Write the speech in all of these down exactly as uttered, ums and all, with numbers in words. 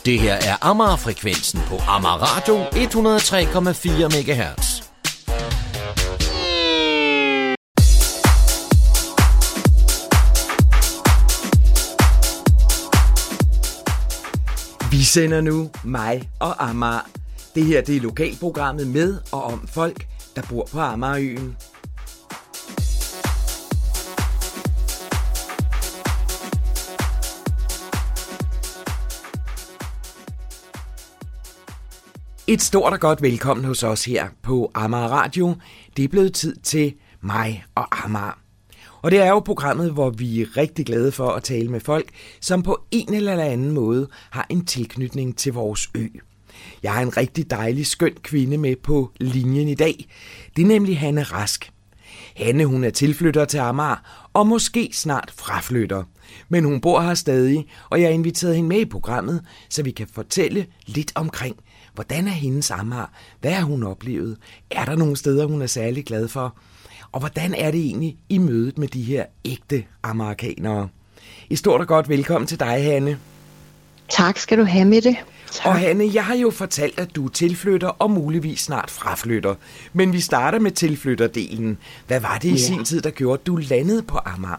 Det her er Amager-frekvensen på Amager Radio et hundrede og tre komma fire megahertz. Vi sender nu mig og Amager. Det her det er lokalprogrammet med og om folk, der bor på Amagerøen. Et stort og godt velkommen hos os her på Amager Radio. Det er blevet tid til mig og Amager. Og det er jo programmet, hvor vi er rigtig glade for at tale med folk, som på en eller anden måde har en tilknytning til vores ø. Jeg har en rigtig dejlig, skøn kvinde med på linjen i dag. Det er nemlig Hanne Rask. Hanne, hun er tilflytter til Amager, og måske snart fraflytter. Men hun bor her stadig, og jeg har inviteret hende med i programmet, så vi kan fortælle lidt omkring, hvordan er hendes Amager? Hvad har hun oplevet? Er der nogle steder, hun er særlig glad for? Og hvordan er det egentlig i mødet med de her ægte amerikanere? Et stort og godt velkommen til dig, Hanne. Tak skal du have med det. Tak. Og Hanne, jeg har jo fortalt, at du er tilflytter og muligvis snart fraflytter. Men vi starter med tilflytterdelen. Hvad var det i ja. sin tid, der gjorde, at du landede på Amager?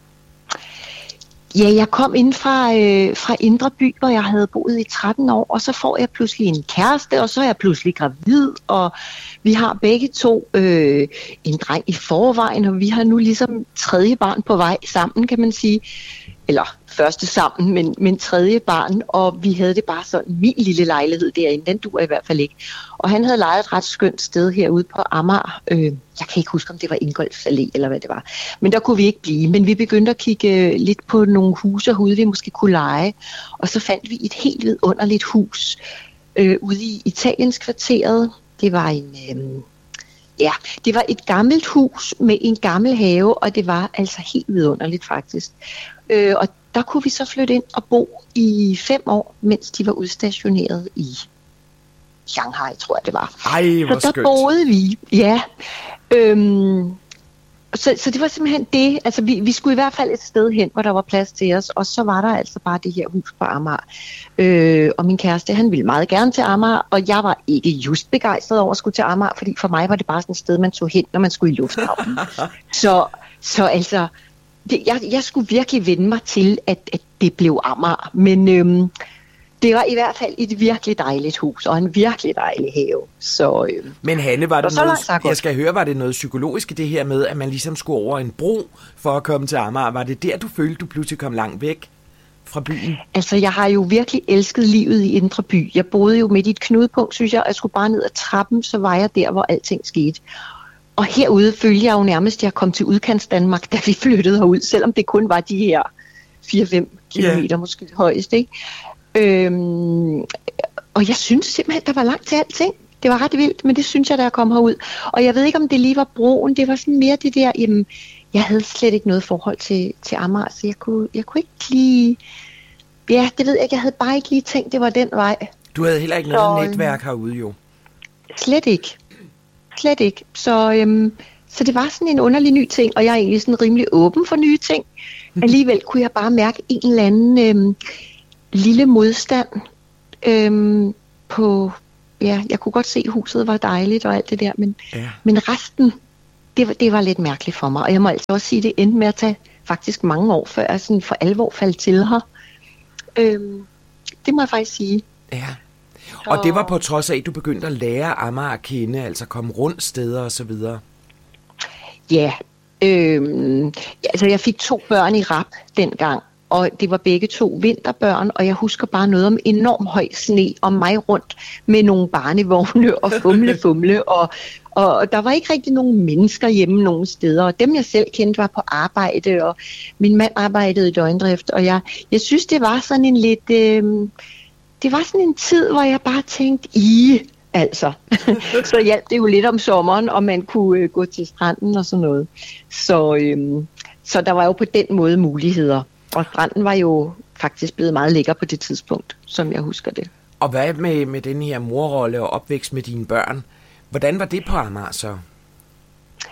Ja, jeg kom ind fra, øh, fra Indre By, hvor jeg havde boet i tretten år, og så får jeg pludselig en kæreste, og så er jeg pludselig gravid, og vi har begge to øh, en dreng i forvejen, og vi har nu ligesom tredje barn på vej sammen, kan man sige. Eller første sammen, men, men tredje barn, og vi havde det bare sådan, min lille lejlighed derinde, den duer i hvert fald ikke. Og han havde lejet et ret skønt sted herude på Amager. Øh, jeg kan ikke huske, om det var Ingolfs Allé, eller hvad det var. Men der kunne vi ikke blive, men vi begyndte at kigge lidt på nogle huse herude, vi måske kunne leje. Og så fandt vi et helt vidunderligt hus øh, ude i Italienkvarteret. Det var en... Øh, Ja, det var et gammelt hus med en gammel have, og det var altså helt vidunderligt faktisk. Øh, og der kunne vi så flytte ind og bo i fem år, mens de var udstationeret i Shanghai, tror jeg det var. Ej, hvor så der skønt. boede vi, ja. Øhm, så, så det var simpelthen det. Altså vi, vi skulle i hvert fald et sted hen, hvor der var plads til os, og så var der altså bare det her hus på Amager. Øh, og min kæreste, han ville meget gerne til Amager, og jeg var ikke just begejstret over at skulle til Amager, fordi for mig var det bare sådan et sted, man tog hen, når man skulle i lufthavnen. så, så altså, det, jeg, jeg skulle virkelig vende mig til, at, at det blev Amager, men øhm, det var i hvert fald et virkelig dejligt hus, og en virkelig dejlig have. Så, øhm, men Hanne, var det så noget, jeg skal høre, var det noget psykologisk i det her med, at man ligesom skulle over en bro for at komme til Amager? Var det der, du følte, du pludselig kom langt væk fra byen? Altså, jeg har jo virkelig elsket livet i Indre By. Jeg boede jo midt i et knudepunkt, synes jeg, og jeg skulle bare ned ad trappen, så var jeg der, hvor alting skete. Og herude følte jeg jo nærmest, at jeg kom til udkants Danmark, da vi flyttede herud, selvom det kun var de her fire fem kilometer, yeah. måske højst, ikke? Øhm, og jeg synes simpelthen, der var langt til alting. Det var ret vildt, men det synes jeg, da jeg kom herud. Og jeg ved ikke, om det lige var broen, det var sådan mere det der, jamen, jeg havde slet ikke noget forhold til, til Amager, så jeg kunne, jeg kunne ikke lige... Ja, det ved jeg ikke. Jeg havde bare ikke lige tænkt, det var den vej. Du havde heller ikke noget så, netværk herude, jo? Slet ikke. Slet ikke. Så, øhm, så det var sådan en underlig ny ting, og jeg er egentlig sådan rimelig åben for nye ting. Alligevel kunne jeg bare mærke en eller anden øhm, lille modstand øhm, på... Ja, jeg kunne godt se, at huset var dejligt og alt det der, men, ja. men resten... Det var, det var lidt mærkeligt for mig, og jeg må altså også sige, at det endte med at tage faktisk mange år, før jeg sådan for alvor faldt til her. Øhm, det må jeg faktisk sige. Ja, og det var på trods af, at du begyndte at lære Amager at kende, altså komme rundt steder og så videre. Ja, øhm, altså jeg fik to børn i rap dengang, og det var begge to vinterbørn, og jeg husker bare noget om enorm høj sne og mig rundt med nogle barnevogne og fumle fumle, og, og der var ikke rigtig nogen mennesker hjemme nogen steder, og dem jeg selv kendte var på arbejde, og min mand arbejdede i døgndrift, og jeg, jeg synes det var sådan en lidt, øh, det var sådan en tid, hvor jeg bare tænkte, i altså, så hjalp det jo lidt om sommeren, og man kunne øh, gå til stranden og sådan noget, så, øh, så der var jo på den måde muligheder. Og stranden var jo faktisk blevet meget lækker på det tidspunkt, som jeg husker det. Og hvad med, med den her morrolle og opvækst med dine børn? Hvordan var det på Amager så?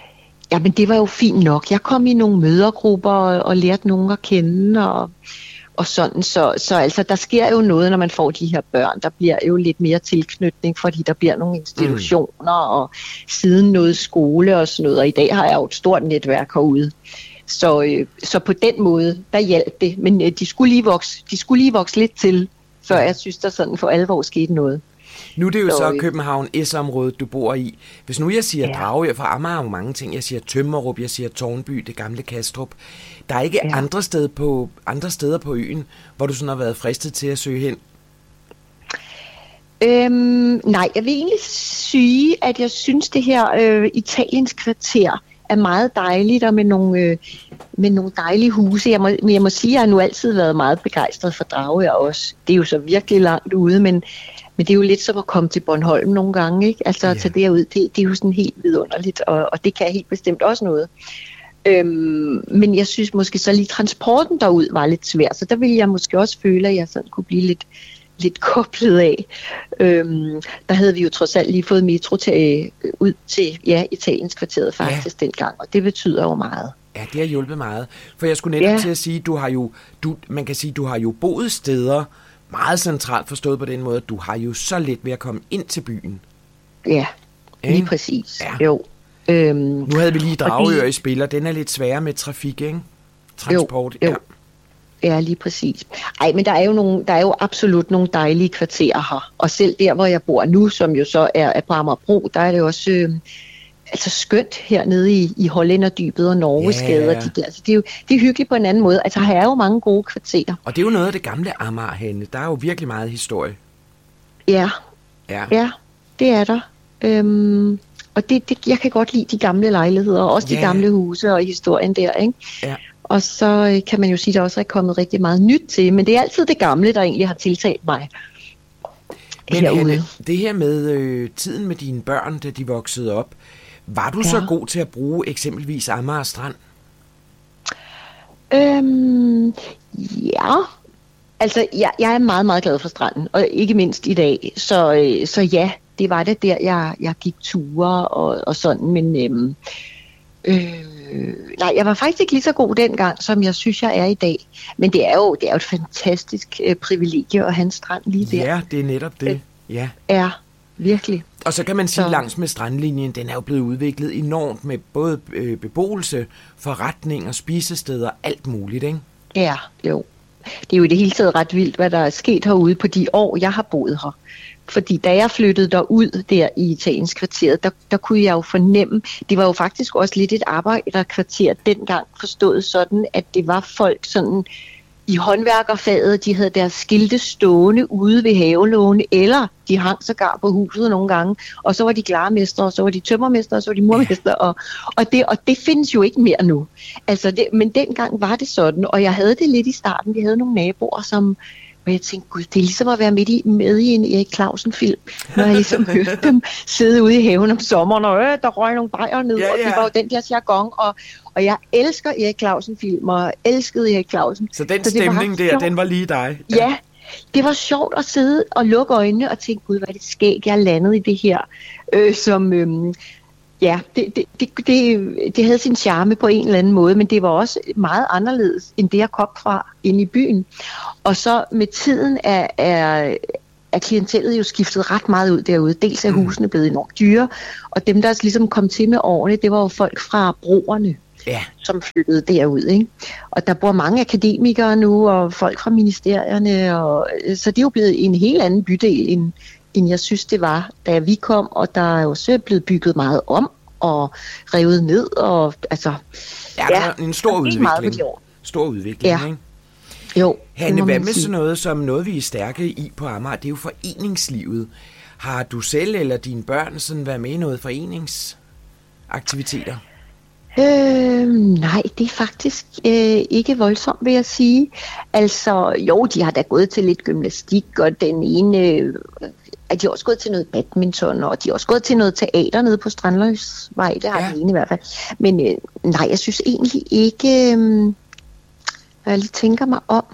Jamen det var jo fint nok. Jeg kom i nogle mødergrupper og, og lærte nogen at kende. Og, og sådan. Så, så altså, der sker jo noget, når man får de her børn. Der bliver jo lidt mere tilknytning, fordi der bliver nogle institutioner, mm. og siden noget skole og sådan noget. Og i dag har jeg jo et stort netværk herude. Så, øh, så på den måde, der hjalp det. Men øh, de, skulle lige vokse, de skulle lige vokse lidt til, før jeg synes, der sådan for alvor skete noget. Nu er det jo så, så København S-området, du bor i. Hvis nu jeg siger ja. Dragør, for Amager er jo mange ting. Jeg siger Tømmerup, jeg siger Tårnby, det gamle Kastrup. Der er ikke ja. andre, steder på, andre steder på øen, hvor du sådan har været fristet til at søge hen? Øhm, nej, jeg vil egentlig sige, at jeg synes, det her øh, Italiens kvarter er meget dejligt, og med nogle, øh, med nogle dejlige huse. Jeg må, men jeg må sige, at jeg har nu altid været meget begejstret for Dragør også. Det er jo så virkelig langt ude, men, men det er jo lidt som at komme til Bornholm nogle gange, ikke? Altså at tage derud, det, det er jo sådan helt vidunderligt, og, og det kan helt bestemt også noget. Øhm, men jeg synes måske så lige transporten derud var lidt svær, så der ville jeg måske også føle, at jeg sådan kunne blive lidt, lidt koblet af. Øhm, der havde vi jo trods alt lige fået metro til, ud til ja, Italiens kvarteret faktisk ja. dengang, og det betyder jo meget. Ja, det har hjulpet meget. For jeg skulle netop ja. til at sige, du har jo, du, man kan sige, du har jo boet steder meget centralt forstået på den måde, at du har jo så let ved at komme ind til byen. Ja, lige ja. præcis. Ja. Jo. Øhm, nu havde vi lige Dragør i spil, og den er lidt sværere med trafik, ikke? Transport, jo, jo. Ja. Ja, lige præcis. Ej, men der er jo nogle, der er jo absolut nogle dejlige kvarterer her. Og selv der, hvor jeg bor nu, som jo så er, er på Amagerbro, der er det også øh, altså skønt hernede i, i Hollænderdybet og Norgesgade. Yeah. Og de der. Altså, det er jo det er hyggeligt på en anden måde. Altså, her er jo mange gode kvarterer. Og det er jo noget af det gamle Amager henne. Der er jo virkelig meget historie. Ja, ja, ja det er der. Øhm, og det, det, jeg kan godt lide de gamle lejligheder, og også yeah. de gamle huse og historien der, ikke? Ja. Og så kan man jo sige, at der også er kommet rigtig meget nyt til, men det er altid det gamle, der egentlig har tiltalt mig. Men Anne, det her med øh, tiden med dine børn, da de voksede op, var du ja. så god til at bruge eksempelvis Amager Strand? Øhm, ja, altså jeg, jeg er meget, meget glad for stranden, og ikke mindst i dag, så, øh, så ja, det var det der, jeg, jeg gik ture og, og sådan, men øhm, øh, nej, jeg var faktisk ikke lige så god dengang, som jeg synes, jeg er i dag. Men det er jo, det er jo et fantastisk øh, privilegie at have en strand lige der. Ja, det er netop det. Ja, ja virkelig. Og så kan man sige, så langs med strandlinjen, den er jo blevet udviklet enormt med både øh, beboelse, forretninger, spisesteder, alt muligt, ikke? Ja, jo. Det er jo i det hele taget ret vildt, hvad der er sket herude på de år, jeg har boet her. Fordi da jeg flyttede derud der i Italiens kvarteret, der, der kunne jeg jo fornemme, det var jo faktisk også lidt et arbejderkvarter dengang, forstået sådan, at det var folk sådan i håndværkerfaget, de havde deres skilte stående ude ved havelåne, eller de hang sågar på huset nogle gange, og så var de glarmestre, og så var de tømmermestre, og så var de murmestre, og, og, det, og det findes jo ikke mere nu. Altså det, men dengang var det sådan, og jeg havde det lidt i starten, vi havde nogle naboer, som og jeg tænkte, gud, det er ligesom at være med i, med i en Erik Clausen-film, når jeg ligesom hørte dem sidde ude i haven om sommeren, og øh, der røg nogle bajer ned, ja, ja. og det var jo den der jargon, og, og jeg elsker Erik Clausen-film, og elskede Erik Clausen. Så den så stemning der, sjovt. Den var lige dig? Ja. ja, det var sjovt at sidde og lukke øjnene og tænke, gud, hvad er det skæg, jeg landede i det her, øh, som... Øh, Ja, det, det, det, det, det havde sin charme på en eller anden måde, men det var også meget anderledes end det, jeg kom fra inde i byen. Og så med tiden er, er, er klientellet jo skiftet ret meget ud derude. Dels er husene blevet enormt dyre, og dem, der ligesom kom til med årene, det var jo folk fra broerne, ja. som flyttede derud, ikke? Og der bor mange akademikere nu, og folk fra ministerierne, og, så det er jo blevet en helt anden bydel end end jeg synes, det var, da vi kom, og der er jo også blevet bygget meget om, og revet ned, og altså... Ja, der er en stor udvikling. Stor udvikling, ja. ikke? Jo. Hanne, hvad med sådan noget, som noget, vi er stærke i på Amager, det er jo foreningslivet. Har du selv eller dine børn sådan været med i noget foreningsaktiviteter? Øh, nej, det er faktisk øh, ikke voldsomt, vil jeg sige. Altså, jo, de har da gået til lidt gymnastik, og den ene... Øh, at de har også gået til noget badminton, og de har også gået til noget teater nede på Strandløsvej, det har ja. de ene i hvert fald. Men øh, nej, jeg synes egentlig ikke, øh, når jeg lige tænker mig om,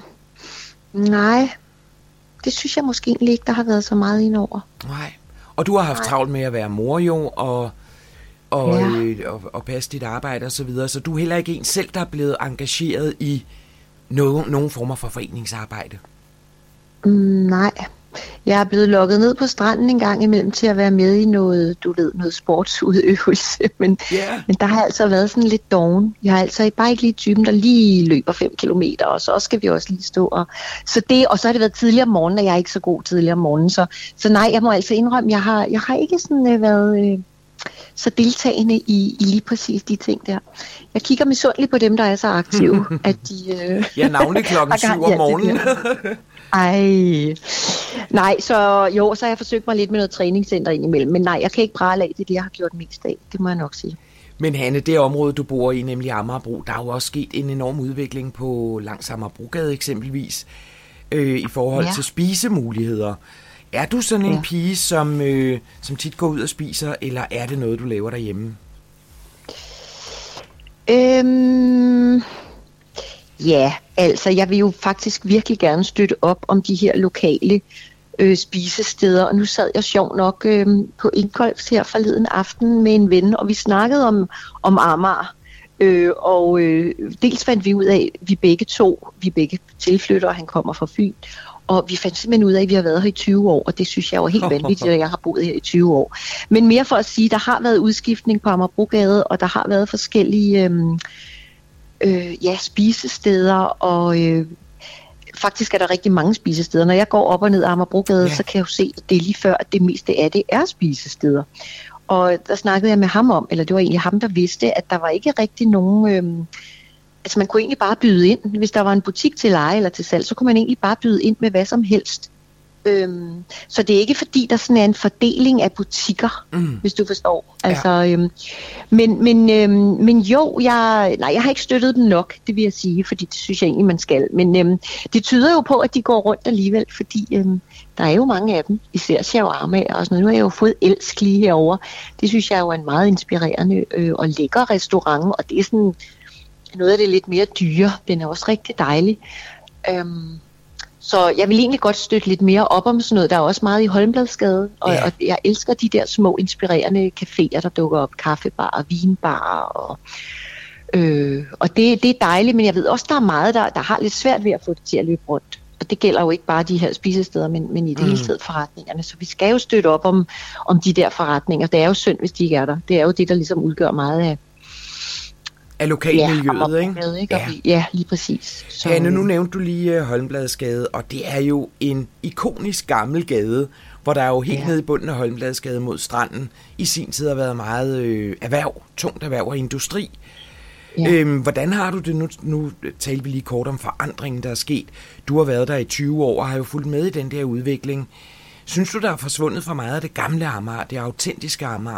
nej, det synes jeg måske egentlig ikke, der har været så meget indover. Nej, og du har haft nej. travlt med at være mor jo, og, og, ja. øh, og, og passe dit arbejde og så videre, så du er heller ikke en selv, der er blevet engageret i nogen, nogen former for foreningsarbejde? Mm, nej. Jeg er blevet lukket ned på stranden en gang imellem til at være med i noget, du ved, noget sportsudøvelse, men, yeah. men der har altså været sådan lidt doven. Jeg har altså bare ikke lige typen, der lige løber fem kilometer, og så skal vi også lige stå. Og, så det, og så har det været tidligere om morgenen, og jeg er ikke så god tidligere om morgenen, så, så nej, jeg må altså indrømme, jeg har, jeg har ikke sådan øh, været øh, så deltagende i, i lige præcis de ting der. Jeg kigger misundeligt på dem, der er så aktive, at de... Øh, ja, navnlig klokken syv om morgenen. Ej, nej, så jo, så har jeg forsøgt mig lidt med noget træningscenter indimellem, men nej, jeg kan ikke prale af det, det jeg har gjort mest af, det må jeg nok sige. Men Hanne, det område, du bor i, nemlig Amagerbro, der er jo også sket en enorm udvikling på langs Amagerbrogade eksempelvis, øh, i forhold ja. til spisemuligheder. Er du sådan en ja. pige, som, øh, som tit går ud og spiser, eller er det noget, du laver derhjemme? Øhm... Ja, altså jeg vil jo faktisk virkelig gerne støtte op om de her lokale øh, spisesteder, og nu sad jeg sjov nok øh, på indkolds her forleden aften med en ven, og vi snakkede om, om Amager, øh, og øh, dels fandt vi ud af, at vi begge to, vi begge tilflyttere, han kommer fra Fyn, og vi fandt simpelthen ud af, at vi har været her i tyve år, og det synes jeg var helt vanvittigt, at jeg har boet her i tyve år. Men mere for at sige, der har været udskiftning på Amagerbrogade, og der har været forskellige... Øh, Øh, ja, spisesteder, og øh, faktisk er der rigtig mange spisesteder. Når jeg går op og ned ad Amagerbrogade, ja. så kan jeg jo se, at det er lige før, at det meste af det er spisesteder. Og der snakkede jeg med ham om, eller det var egentlig ham, der vidste, at der var ikke rigtig nogen... Øh, altså man kunne egentlig bare byde ind. Hvis der var en butik til leje eller til salg, så kunne man egentlig bare byde ind med hvad som helst. Øhm, så det er ikke fordi der sådan er en fordeling af butikker, mm. hvis du forstår. Altså, ja. øhm, men, men, øhm, men jo, jeg, nej, jeg har ikke støttet dem nok, det vil jeg sige, fordi det synes jeg egentlig man skal. Men øhm, det tyder jo på, at de går rundt alligevel, fordi øhm, der er jo mange af dem, især shawarma og sådan noget. Nu har jeg jo fået Elsk lige herovre. Det synes jeg jo er en meget inspirerende øh, og lækker restaurant, og det er sådan noget af det lidt mere dyre. Den er også rigtig dejlig. Øhm, Så jeg vil egentlig godt støtte lidt mere op om sådan noget. Der er også meget i Holmbladsgade, og, ja. og jeg elsker de der små inspirerende caféer, der dukker op. Kaffebarer, vinbarer, og, øh, og det, det er dejligt, men jeg ved også, der er meget, der, der har lidt svært ved at få det til at løbe rundt. Og det gælder jo ikke bare de her spisesteder, men, men i det mm. hele taget forretningerne. Så vi skal jo støtte op om, om de der forretninger. Det er jo synd, hvis de ikke er der. Det er jo det, der ligesom udgør meget af af lokalmiljøet, ja, ikke? Med, ikke? Ja. Vi, ja, lige præcis. Så... Hanne, nu nævnte du lige Holmbladsgade, og det er jo en ikonisk gammel gade, hvor der jo helt ja. nede i bunden af Holmbladsgade mod stranden i sin tid har været meget øh, erhverv, tungt erhverv og industri. Ja. Øhm, hvordan har du det nu? Nu talte vi lige kort om forandringen, der er sket. Du har været der i tyve år og har jo fulgt med i den der udvikling. Synes du, der er forsvundet for meget af det gamle Amager, det autentiske Amager?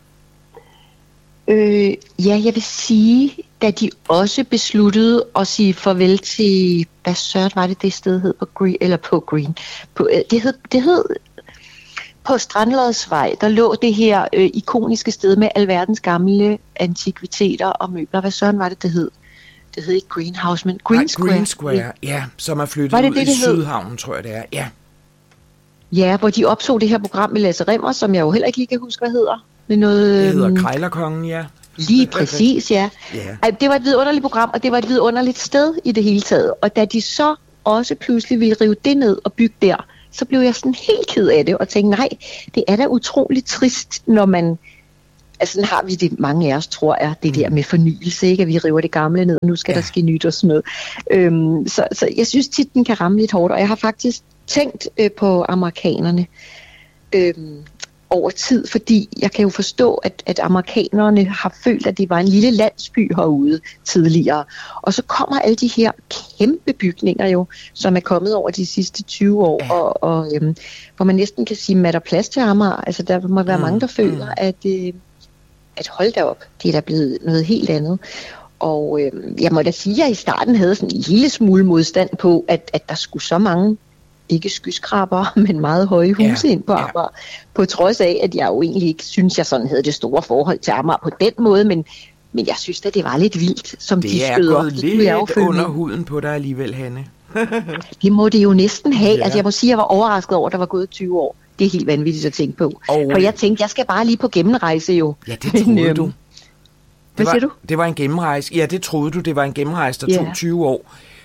Øh, ja, jeg vil sige, da de også besluttede at sige farvel til, hvad søren var det, det sted hed på Green, eller på Green, på, det, hed, det hed på Strandlodsvej, der lå det her øh, ikoniske sted med alverdens gamle antikviteter og møbler. Hvad søren var det, det hed? Det hed ikke Greenhouse, men Green Nej, Square. Green Square, ja, som er flyttet det ud det, i det Sydhavnen, tror jeg det er, ja. Ja, hvor de optog det her program med Lasse Rimmer, som jeg jo heller ikke lige kan huske, hvad hedder. Med noget, det hedder Krejlerkongen, ja. Lige præcis, ja. Yeah. Ej, det var et vidunderligt program, og det var et vidunderligt sted i det hele taget. Og da de så også pludselig ville rive det ned og bygge der, så blev jeg sådan helt ked af det, og tænkte, nej, det er da utroligt trist, når man... Altså sådan har vi det, mange af os tror jeg, det der med fornyelse, ikke? At vi river det gamle ned, og nu skal ja. der ske nyt og sådan noget. Øhm, så, så jeg synes tit, den kan ramme lidt hårdt, og jeg har faktisk tænkt øh, på amerikanerne øhm, over tid, fordi jeg kan jo forstå, at, at amerikanerne har følt, at det var en lille landsby herude tidligere. Og så kommer alle de her kæmpe bygninger jo, som er kommet over de sidste tyve år, ja. og, og øhm, hvor man næsten kan sige, at der er plads til Amager. Altså der må være mm. mange, der føler, mm. at... Øh, at holde da op, det er da blevet noget helt andet. Og øh, jeg må da sige, at jeg i starten havde sådan en lille smule modstand på, at, at der skulle så mange, ikke skyskrabere, men meget høje huse ja, ind på Amager. Ja. På trods af, at jeg jo egentlig ikke synes, jeg sådan havde det store forhold til Amager på den måde, men, men jeg synes at det var lidt vildt, som det de skød op. Det er gået lidt under huden på dig alligevel, Hanne. Det må det jo næsten have. Ja. Altså jeg må sige, at jeg var overrasket over, at der var gået tyve år. Det er helt vanvittigt at tænke på. Og For jeg tænkte, jeg skal bare lige på gennemrejse jo. Ja, det troede Men, øhm, du. Det hvad var, siger du? Det var en gennemrejse. Ja, det troede du, det var en gennemrejse, der yeah. tog tyve år.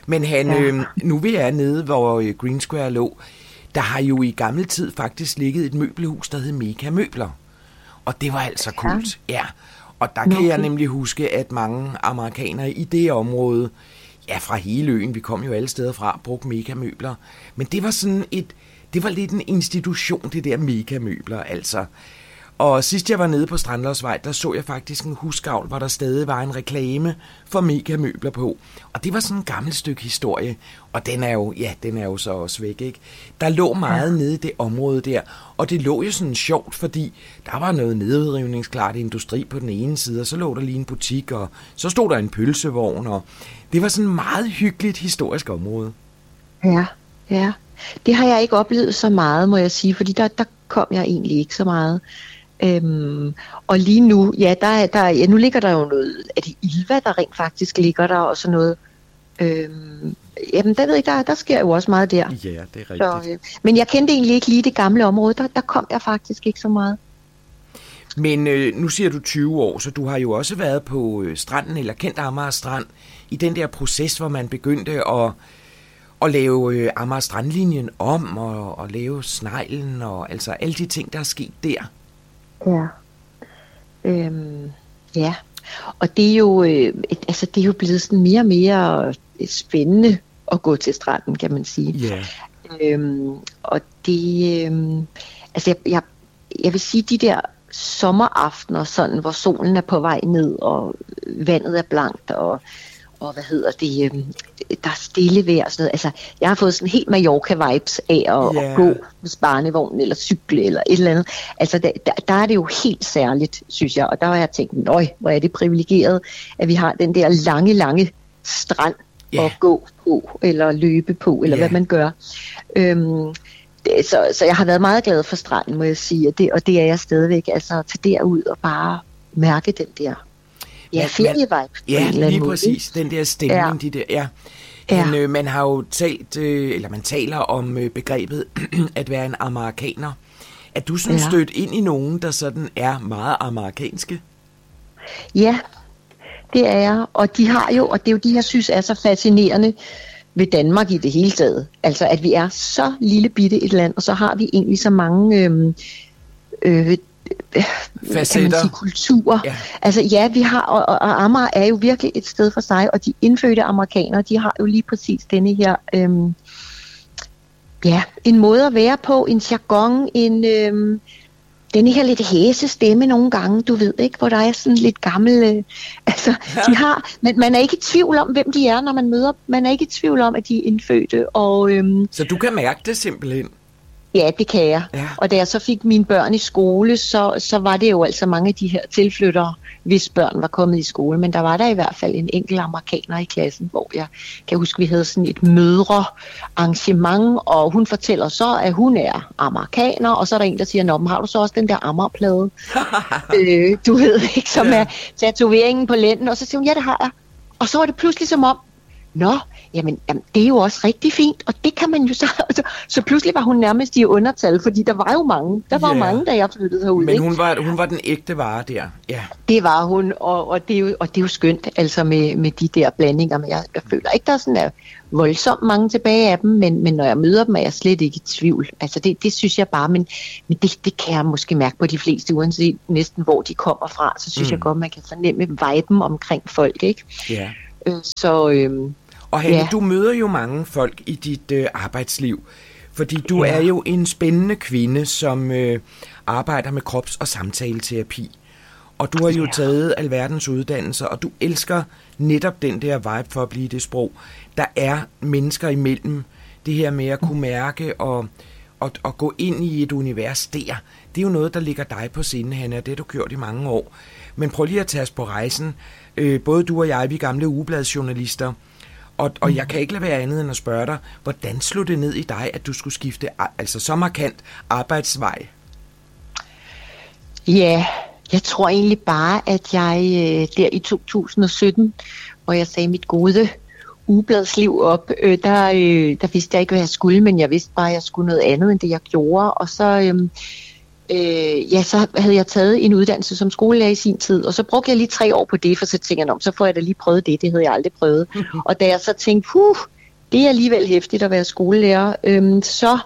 Men han, Ja. øh, nu vi er nede, hvor øh, Green Square lå, der har jo i gammel tid faktisk ligget et møbelhus, der hed Mega Møbler. Og det var altså kult. Ja. Og der kan Okay. jeg nemlig huske, at mange amerikanere i det område, ja, fra hele øen, vi kom jo alle steder fra, brugte Mega Møbler. Men det var sådan et, det var lidt en institution, det der Mega Møbler, altså. Og sidst jeg var nede på Strandlovsvej, der så jeg faktisk en husgavl, hvor der stadig var en reklame for Mega Møbler på. Og det var sådan et gammelt stykke historie, og den er jo, ja, den er jo så også væk, ikke? Der lå meget ja. nede i det område der, og det lå jo sådan sjovt, fordi der var noget nedrivningsklart industri på den ene side, og så lå der lige en butik, og så stod der en pølsevogn, og det var sådan et meget hyggeligt historisk område. Ja, ja. Det har jeg ikke oplevet så meget, må jeg sige, fordi der, der kom jeg egentlig ikke så meget. Øhm, og lige nu, ja, der, der, ja, nu ligger der jo noget, er det Ilva, der rent faktisk ligger der, og sådan noget. Øhm, jamen, der ved jeg, der, der sker jo også meget der. Ja, det er rigtigt. Så, øh, men jeg kendte egentlig ikke lige det gamle område, der, der kom jeg faktisk ikke så meget. Men øh, nu siger du tyve år, så du har jo også været på øh, stranden, eller kendt Amager Strand, i den der proces, hvor man begyndte at, at lave øh, Amager Strandlinjen om, og, og lave sneglen, og altså alle de ting, der er sket der. Ja. Øhm, ja. Og det er jo, øh, et, altså, det er jo blevet sådan mere og mere spændende at gå til stranden, kan man sige. Ja. Øhm, og det, øhm, altså jeg, jeg, jeg vil sige, de der sommeraftener, sådan, hvor solen er på vej ned, og vandet er blankt, og, og hvad hedder det, øhm, der er stille vejr og sådan noget. Altså, jeg har fået sådan helt Mallorca-vibes af at, Yeah. at gå med barnevognen, eller cykle, eller et eller andet. Altså, der, der, der er det jo helt særligt, synes jeg, og der har jeg tænkt, nøj, hvor er det privilegeret, at vi har den der lange, lange strand Yeah. at gå på, eller løbe på, eller Yeah. hvad man gør. Øhm, det, så, så jeg har været meget glad for stranden, må jeg sige, og det, og det er jeg stadigvæk, altså at tage derud og bare mærke den der, ja, Men- ferievibe på en Ja, eller anden lige måde, præcis. Den der stemning, Ja. de der, ja. Ja. Men, øh, man har jo talt, øh, eller man taler om øh, begrebet at være en amerikaner. Er du sådan Ja. stødt ind i nogen, der sådan er meget amerikanske? Ja, det er jeg, og de har jo, og det er jo de, jeg synes er så fascinerende ved Danmark i det hele taget. Altså, at vi er så lille bitte et land, og så har vi egentlig så mange øhm, øh, øh, kan man Facetter. sige, kulturer. Ja. Altså, ja, vi har, og, og, og Amager er jo virkelig et sted for sig, og de indfødte amerikanere, de har jo lige præcis denne her, øhm, ja, en måde at være på, en jargon, en... Øhm, denne her lidt hæse stemme nogle gange, du ved ikke, hvor der er sådan lidt gammel, øh, altså, ja. de har, men man er ikke i tvivl om, hvem de er, når man møder, man er ikke i tvivl om, at de er indfødte, og øhm, Så du kan mærke det simpelthen? ja, det kan jeg. Ja. Og da jeg så fik mine børn i skole, så, så var det jo altså mange af de her tilflyttere, hvis børn var kommet i skole, men der var der i hvert fald en enkelt amerikaner i klassen, hvor jeg kan huske, vi havde sådan et mødrearrangement, og hun fortæller så, at hun er amerikaner, og så er der en, der siger, nå, men har du så også den der Amagerplade? øh, du ved ikke, som Ja. er tatoveringen på lænden, og så siger hun, ja, det har jeg. Og så var det pludselig som om, nå, jamen, jamen det er jo også rigtig fint, og det kan man jo så... Så, så pludselig var hun nærmest i undertal, fordi der var jo mange, der var Ja. jo mange, da jeg flyttede herud. Men ikke? hun var, hun var den ægte vare der, ja. Det var hun, og, og, det er jo, og det er jo skønt, altså med, med de der blandinger, men jeg, jeg føler ikke, der er sådan er voldsomt mange tilbage af dem, men, men når jeg møder dem, er jeg slet ikke i tvivl. Altså det, det synes jeg bare, men, men det, det kan jeg måske mærke på de fleste, uanset næsten hvor de kommer fra, så synes mm. jeg godt, man kan fornemme viben omkring folk, ikke? Ja. Øh, så... Øhm, Og Hanne, Ja. du møder jo mange folk i dit øh, arbejdsliv, fordi du Ja. er jo en spændende kvinde, som øh, arbejder med krops- og samtaleterapi. Og du har jo Ja. taget alverdens uddannelser, og du elsker netop den der vibe for at blive det sprog. Der er mennesker imellem, det her med at kunne mærke og, og, og gå ind i et univers der. Det er jo noget, der ligger dig på sinde, Hanne, og det har du gjort i mange år. Men prøv lige at tage os på rejsen. Øh, både du og jeg, vi gamle ugebladsjournalister, Og, og jeg kan ikke lade være andet end at spørge dig, hvordan slog det ned i dig, at du skulle skifte altså så markant arbejdsvej? Ja, jeg tror egentlig bare, at jeg øh, der i to tusind og sytten, hvor jeg sagde mit gode ugebladsliv op, øh, der, øh, der vidste jeg ikke, hvad jeg skulle, men jeg vidste bare, at jeg skulle noget andet, end det jeg gjorde. Og så, øh, øh, ja, så havde jeg taget en uddannelse som skolelærer i sin tid, og så brugte jeg lige tre år på det, for så tænkte jeg, så får jeg da lige prøvet det, det havde jeg aldrig prøvet. Og da jeg så tænkte, huh, det er alligevel hæftigt at være skolelærer. Øhm, så,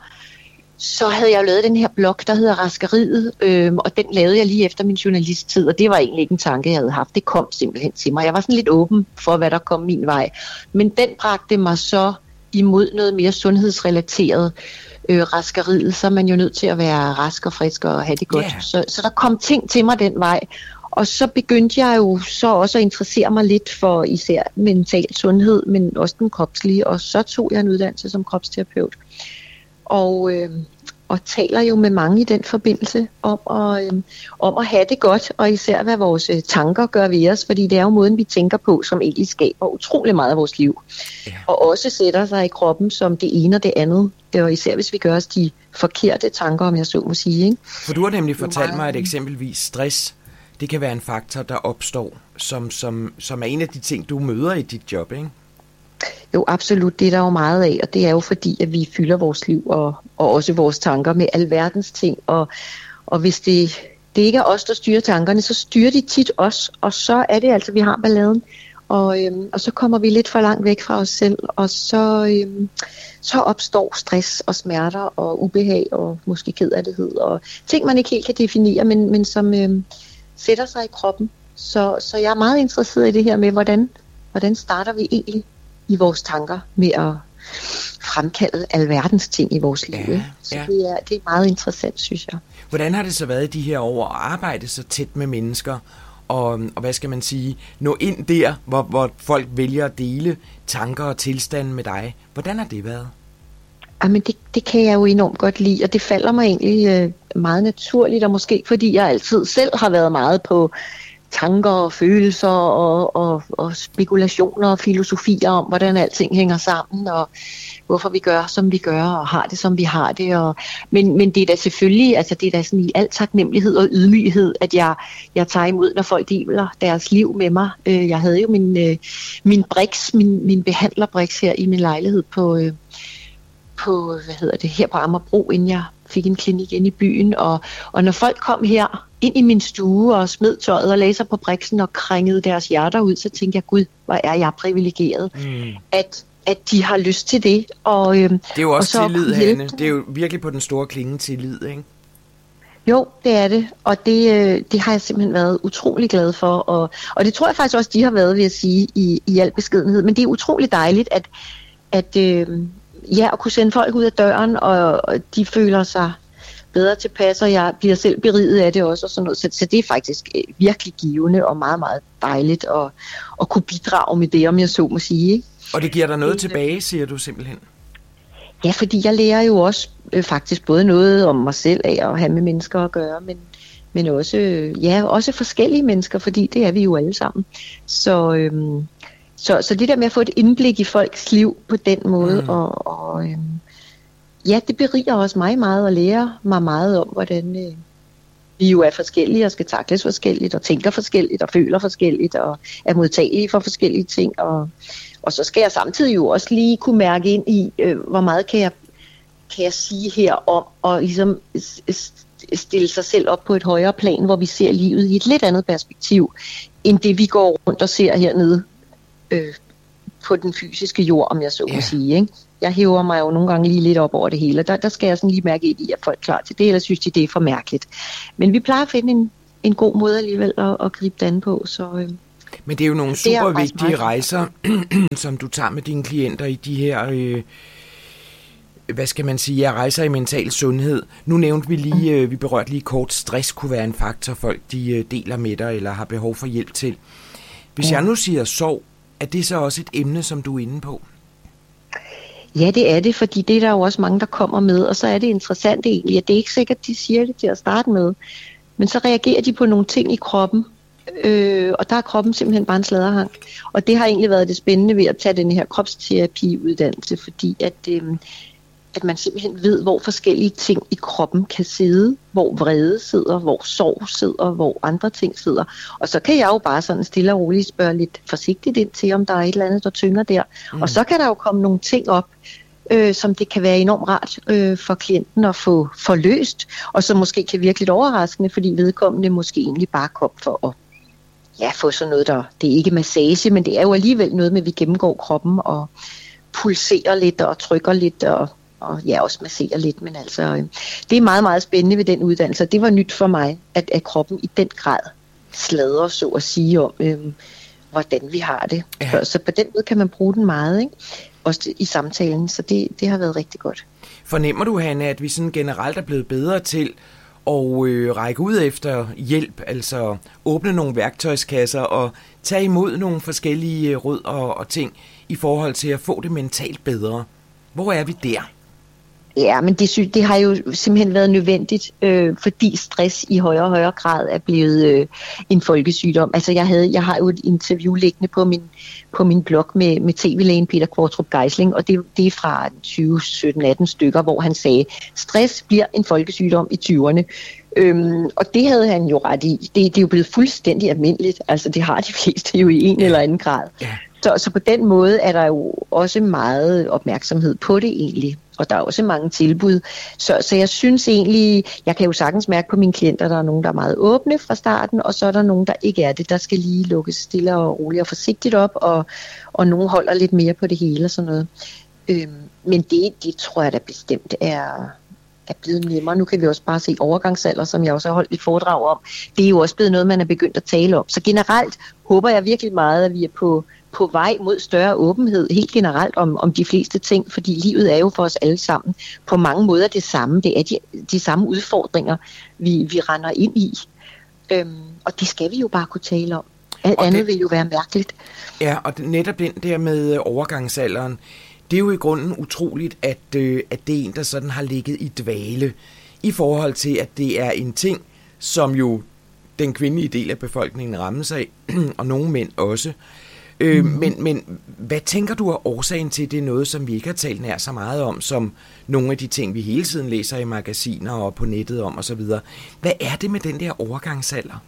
så havde jeg jo lavet den her blog, der hedder Raskeriet, øhm, og den lavede jeg lige efter min journalisttid, og det var egentlig ikke en tanke, jeg havde haft. Det kom simpelthen til mig. Jeg var sådan lidt åben for, hvad der kom min vej. Men den bragte mig så imod noget mere sundhedsrelateret. Øh, raskeriet, så er man jo nødt til at være rask og frisk og have det godt. Yeah. Så, så der kom ting til mig den vej. Og så begyndte jeg jo så også at interessere mig lidt for især mental sundhed, men også den kropslige. Og så tog jeg en uddannelse som kropsterapeut. Og, øh, og taler jo med mange i den forbindelse om at, øh, om at have det godt, og især hvad vores øh, tanker gør ved os. Fordi det er jo måden, vi tænker på, som egentlig skaber utrolig meget af vores liv. Ja. Og også sætter sig i kroppen som det ene og det andet. Og især hvis vi gør os de forkerte tanker, om jeg så må sige. Ikke? For du har nemlig fortalt mig, at eksempelvis stress, det kan være en faktor, der opstår, som, som, som er en af de ting, du møder i dit job, ikke? Jo, absolut. Det er der jo meget af, og det er jo fordi, at vi fylder vores liv og, og også vores tanker med alverdens ting. Og, og hvis det, det ikke er os, der styrer tankerne, så styrer de tit os, og så er det altså, vi har balladen. Og, øhm, og så kommer vi lidt for langt væk fra os selv, og så, øhm, så opstår stress og smerter og ubehag og måske kederlighed og ting, man ikke helt kan definere, men, men som øhm, sætter sig i kroppen. Så, så jeg er meget interesseret i det her med, hvordan, hvordan starter vi egentlig i vores tanker med at fremkalde alverdens ting i vores liv. Ja, så ja. det, er, det er meget interessant, synes jeg. Hvordan har det så været i de her år at arbejde så tæt med mennesker, og, og hvad skal man sige, nå ind der, hvor, hvor folk vælger at dele tanker og tilstande med dig? Hvordan har det været? Jamen det, det kan jeg jo enormt godt lide, og det falder mig egentlig øh, meget naturligt, og måske fordi jeg altid selv har været meget på tanker og følelser og, og, og spekulationer og filosofier om, hvordan alting hænger sammen, og hvorfor vi gør, som vi gør, og har det, som vi har det. Og, men, men det er da selvfølgelig, altså det er da sådan i al taknemmelighed og ydmyghed, at jeg, jeg tager imod, når folk deler deres liv med mig. Jeg havde jo min, min Brix, min, min behandlerbrix her i min lejlighed på, på, hvad hedder det, her på Amagerbro, inden jeg fik en klinik inde i byen. Og, og når folk kom her ind i min stue og smed tøjet og lagde sig på briksen og krængede deres hjerter ud, så tænkte jeg, gud, hvor er jeg privilegeret, mm. at, at de har lyst til det. Og, øhm, det er jo også tillid, Hanne. Det er jo virkelig på den store klinge tillid, ikke? Jo, det er det, og det, øh, det har jeg simpelthen været utrolig glad for, og, og det tror jeg faktisk også, de har været, vil jeg sige, i, i al beskedenhed. Men det er utrolig dejligt, at, at øh, ja, at kunne sende folk ud af døren, og, og de føler sig bedre tilpas, og jeg bliver selv beriget af det også, og sådan noget. Så, så det er faktisk øh, virkelig givende og meget, meget dejligt at, at kunne bidrage med det, om jeg så må sige. Ikke? Og det giver dig noget det, tilbage, siger du simpelthen? Ja, fordi jeg lærer jo også øh, faktisk både noget om mig selv af at have med mennesker at gøre, men, men også, øh, ja, også forskellige mennesker, fordi det er vi jo alle sammen. Så, øh, så, så det der med at få et indblik i folks liv på den måde, mm. og, og øh, ja, det beriger også mig meget og lærer mig meget om, hvordan øh, vi jo er forskellige og skal takles forskelligt, og tænker forskelligt, og føler forskelligt, og er modtagelige for forskellige ting. Og, og så skal jeg samtidig jo også lige kunne mærke ind i, øh, hvor meget kan jeg, kan jeg sige her om, og ligesom stille sig selv op på et højere plan, hvor vi ser livet i et lidt andet perspektiv, end det vi går rundt og ser hernede øh, på den fysiske jord, om jeg så må yeah. sige, ikke? Jeg hæver mig jo nogle gange lige lidt op over det hele. Der, der skal jeg sådan lige mærke ind i, at folk er klar til det, eller synes de, det er for mærkeligt. Men vi plejer at finde en, en god måde alligevel at, at gribe det an på. Så, øh, Men det er jo nogle super vigtige rejser, som du tager med dine klienter i de her, øh, hvad skal man sige, ja, rejser i mental sundhed. Nu nævnte vi lige, øh, vi berørte lige kort, stress kunne være en faktor, folk de øh, deler med dig, eller har behov for hjælp til. Hvis ja. jeg nu siger sorg, er det så også et emne, som du er inde på? Ja, det er det, fordi det er der jo også mange, der kommer med, og så er det interessant egentlig, at det er ikke sikkert, de siger det til at starte med, men så reagerer de på nogle ting i kroppen, øh, og der er kroppen simpelthen bare en sladderhang. Og det har egentlig været det spændende ved at tage den her kropsterapiuddannelse, fordi at, øh, at man simpelthen ved, hvor forskellige ting i kroppen kan sidde, hvor vrede sidder, hvor sorg sidder, hvor andre ting sidder. Og så kan jeg jo bare sådan stille og roligt spørge lidt forsigtigt ind til, om der er et eller andet, der tynger der. Mm. Og så kan der jo komme nogle ting op, øh, som det kan være enormt rart øh, for klienten at få forløst, og som måske kan virke lidt overraskende, fordi vedkommende måske egentlig bare kom for at ja, få sådan noget, der det er ikke massage, men det er jo alligevel noget med, at vi gennemgår kroppen og pulserer lidt og trykker lidt og, og ja, også masserer lidt. Men altså, øh, det er meget, meget spændende ved den uddannelse. Det var nyt for mig, at, at kroppen i den grad sladrer, så at sige, om øh, hvordan vi har det. Ja. Så, så på den måde kan man bruge den meget, ikke? Også i samtalen, så det, det har været rigtig godt. Fornemmer du, Hanne, at vi sådan generelt er blevet bedre til at øh, række ud efter hjælp, altså åbne nogle værktøjskasser og tage imod nogle forskellige råd og, og ting i forhold til at få det mentalt bedre? Hvor er vi der? Ja, men det, synes, det har jo simpelthen været nødvendigt, øh, fordi stress i højere og højere grad er blevet øh, en folkesygdom. Altså jeg, havde, jeg har jo et interview liggende på min, på min blog med, med tv-lægen Peter Kvartrup Geisling, og det, det er fra tyve sytten atten stykker, hvor han sagde, stress bliver en folkesygdom i tyverne. Øhm, og det havde han jo ret i. Det, det er jo blevet fuldstændig almindeligt. Altså det har de fleste jo i en eller anden grad. Ja. Så, så på den måde er der jo også meget opmærksomhed på det egentlig. Og der er også mange tilbud. Så, så jeg synes egentlig, jeg kan jo sagtens mærke på mine klienter, der er nogen, der er meget åbne fra starten, og så er der nogen, der ikke er det. Der skal lige lukkes stille og roligt og forsigtigt op, og, og nogen holder lidt mere på det hele og sådan noget. Øhm, men det, det tror jeg da bestemt er, er blevet nemmere. Nu kan vi også bare se overgangsalder, som jeg også har holdt et foredrag om. Det er jo også blevet noget, man er begyndt at tale om. Så generelt håber jeg virkelig meget, at vi er på på vej mod større åbenhed helt generelt om, om de fleste ting, fordi livet er jo for os alle sammen på mange måder det samme. Det er de, de samme udfordringer, vi, vi render ind i. Øhm, og det skal vi jo bare kunne tale om. Alt og andet det, vil jo være mærkeligt. Ja, og netop den der med overgangsalderen, det er jo i grunden utroligt, at, øh, at det er en, der sådan har ligget i dvale, i forhold til, at det er en ting, som jo den kvindelige del af befolkningen rammes af, og nogle mænd også. Øh, mm. men, men hvad tænker du er årsagen til, det er noget, som vi ikke har talt nær så meget om, som nogle af de ting, vi hele tiden læser i magasiner og på nettet om osv.? Hvad er det med den der overgangsalder?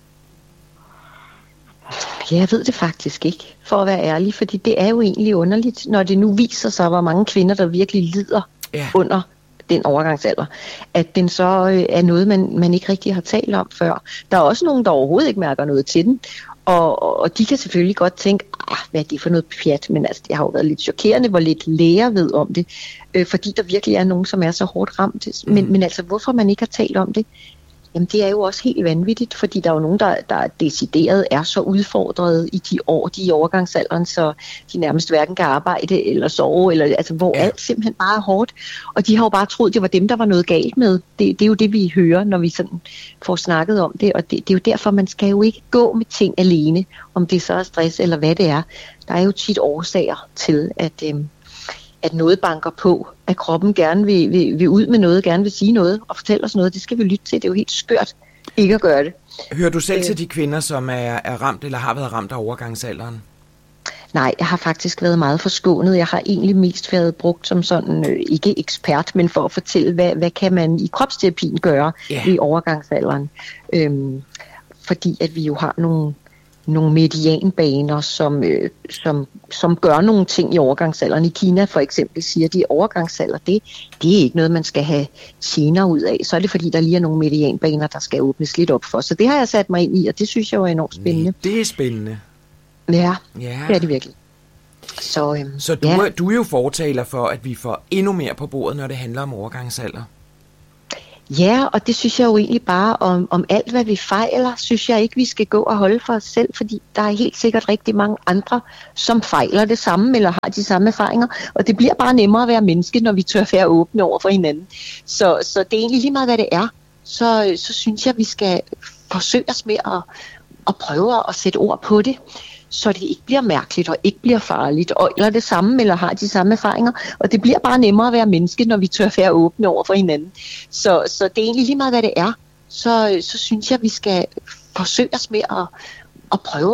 Ja, jeg ved det faktisk ikke, for at være ærlig, fordi det er jo egentlig underligt, når det nu viser sig, hvor mange kvinder, der virkelig lider ja. under den overgangsalder, at den så øh, er noget, man, man ikke rigtig har talt om før. Der er også nogen, der overhovedet ikke mærker noget til den, og, og de kan selvfølgelig godt tænke, ah, hvad er det for noget pjat, men altså, det har jo været lidt chokerende, hvor lidt læger ved om det, øh, fordi der virkelig er nogen, som er så hårdt ramt. Men, mm. men altså, hvorfor man ikke har talt om det? Jamen, det er jo også helt vanvittigt, fordi der er jo nogen, der, der decideret er så udfordret i de år, de i overgangsalderen, så de nærmest hverken kan arbejde eller sove, eller, altså, hvor ja. alt simpelthen bare er hårdt. Og de har jo bare troet, det var dem, der var noget galt med. Det, det er jo det, vi hører, når vi sådan får snakket om det, og det, det er jo derfor, man skal jo ikke gå med ting alene, om det så er stress eller hvad det er. Der er jo tit årsager til, at... Øh, at noget banker på, at kroppen gerne vil, vil, vil ud med noget, gerne vil sige noget og fortælle os noget. Det skal vi lytte til. Det er jo helt skørt ikke at gøre det. Hører du selv øh. til de kvinder, som er, er ramt eller har været ramt af overgangsalderen? Nej, jeg har faktisk været meget forskånet. Jeg har egentlig mest været brugt som sådan, øh, ikke ekspert, men for at fortælle, hvad, hvad kan man i kropsterapien gøre yeah. i overgangsalderen. Øhm, fordi at vi jo har nogle... nogle medianbaner, som, øh, som, som gør nogle ting i overgangsalderen. I Kina for eksempel siger de, at overgangsalder, det, det er ikke noget, man skal have gener ud af. Så er det, fordi der lige er nogle medianbaner, der skal åbnes lidt op for. Så det har jeg sat mig ind i, og det synes jeg er enormt spændende. Det er spændende. Ja, ja. Det er det virkelig. Så, øhm, Så du, ja. er, du er jo fortaler for, at vi får endnu mere på bordet, når det handler om overgangsalder. Ja, og det synes jeg jo egentlig bare om, om alt, hvad vi fejler, synes jeg ikke, vi skal gå og holde for os selv, fordi der er helt sikkert rigtig mange andre, som fejler det samme, eller har de samme erfaringer, og det bliver bare nemmere at være menneske, når vi tør være åbne over for hinanden. Så, så det er egentlig lige meget, hvad det er, så, så synes jeg, vi skal forsøge os med at, at prøve at sætte ord på det, så det ikke bliver mærkeligt og ikke bliver farligt, og, eller det samme, eller har de samme erfaringer, og det bliver bare nemmere at være menneske, når vi tør være åbne over for hinanden. Så, så det er egentlig lige meget, hvad det er, så, så synes jeg, vi skal forsøge os med at, at prøve